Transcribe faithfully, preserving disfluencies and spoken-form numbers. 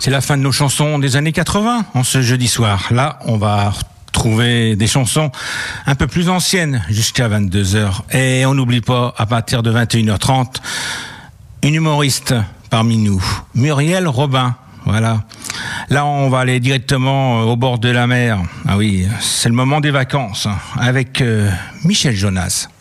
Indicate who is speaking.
Speaker 1: C'est la fin de nos chansons des années quatre-vingts en ce jeudi soir. Là, on va trouver des chansons un peu plus anciennes jusqu'à vingt-deux heures. Et on n'oublie pas, à partir de vingt et une heures trente, une humoriste parmi nous, Muriel Robin. Voilà. Là, on va aller directement au bord de la mer. Ah oui, c'est le moment des vacances, avec euh, Michel Jonas.